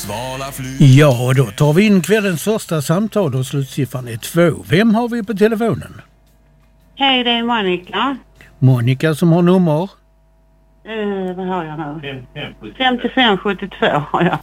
Svala flyg. Ja, då tar vi in kvällens första samtal och slutsiffran är 2. Vem har vi på telefonen? Hej, det är Monica. Monica som har nummer? Vad har jag nu? 5572 har jag.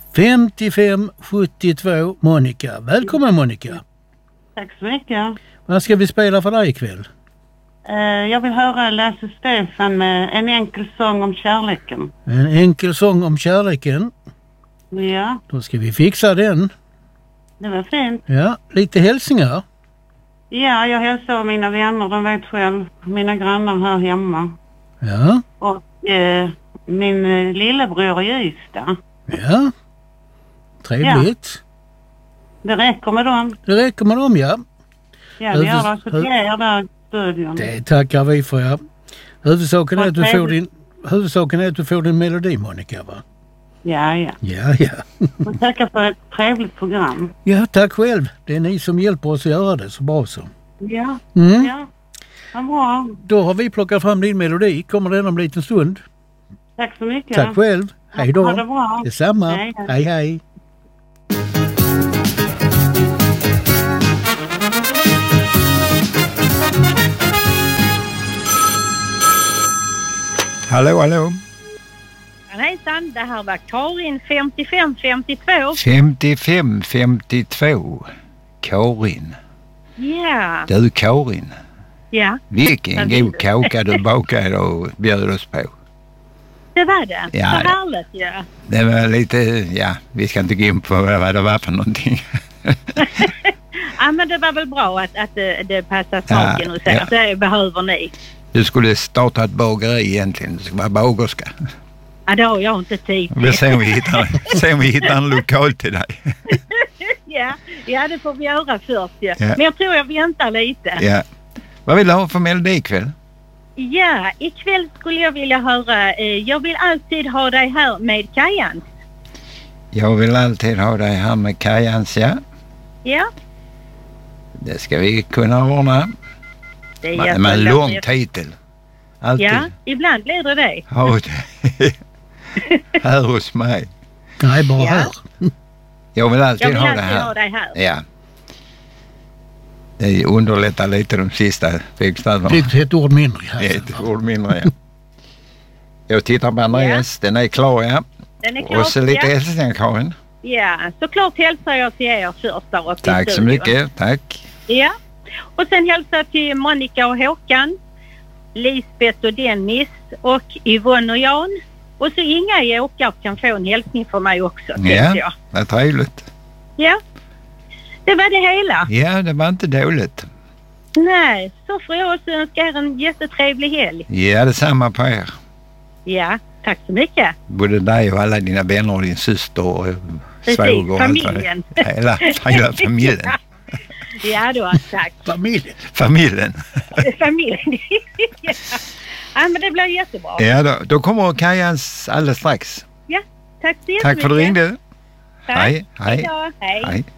5572 Monica. Välkommen Monica. Tack så mycket. Vad ska vi spela för dig ikväll? Jag vill höra Lasse Stefan med en enkel sång om kärleken. En enkel sång om kärleken. Ja. Då ska vi fixa den. Det var fint. Ja, lite hälsningar. Ja, jag hälsar mina vänner, de vet själv. Mina grannar här hemma. Ja. Och min lillebror i Ystad. Ja. Trevligt. Ja. Det räcker med dem. Det räcker med dem, ja. Ja, det gör det. Så det är där i studion. Det tackar vi för, ja. Huvudsaken är att du får din melodi, Monica, va? Ja. Ja. Och tackar för ett trevligt program. Ja, tack själv. Det är ni som hjälper oss att göra det så bra så. Ja. Mm. Ja. Vad bra. Då har vi plockat fram din melodi. Kommer den om en liten stund. Tack så mycket. Tack själv. Hej då. Ha det bra. Detsamma. Hej. Hallå. Hejsan, det här var Karin 5552. 5552. Karin. Ja. Du Karin. Ja. Vilken god kaka du bakade och bjöd oss på. Det var det. Ja, så härligt, ja. Det var lite, vi ska inte gå in på vad det var för någonting. Ja, men det var väl bra att det passar saken och så. Ja. Det behöver ni. Du skulle starta ett bageri egentligen. Du ska vara bagerska. Ja, det har jag inte tid till. Vi ser om vi hittar en lokal till dig. Ja, det får vi göra först. Ja. Men jag tror jag väntar lite. Ja. Vad vill du ha för melodi ikväll? Ja, ikväll skulle jag vilja höra Jag vill alltid ha dig här med Kajans. Jag vill alltid ha dig här med Kajans, ja. Ja. Det ska vi kunna ordna. Det är med en lång titel. Alltid. Ja, ibland blir det det. Ja, här hos mig. Nej, bara här. Jag vill alltid ha dig här. Ja. Det underlättar lite de sista bokstäverna. Det är ett ord mindre här. Ett ord mindre, ja. Jag tittar på Andreas. Den är klar, ja. Den är klar, och så lite hälsningar, Karin. Ja, såklart hälsar jag till er först där uppe. Tack så mycket, tack. Ja, och sen hälsar till Monica och Håkan, Lisbeth och Dennis och Yvonne och Jan. Och så Inga i Åkarp kan få en hälsning för mig också, ja, jag. Det är trevligt. Ja, det var det hela. Ja, det var inte dåligt. Nej, så får jag också önska er en jättetrevlig helg. Ja, detsamma på er. Ja, tack så mycket. Både dig och alla dina vänner och din syster och svåger och familjen. Hela familjen. Ja då, tack. Familjen. Familjen. Ja, men det blir jättebra. Ja, då kommer Kajans alldeles strax. Ja, tack så jättemycket. Tack för att du ringde. Tack. Hej. Hej.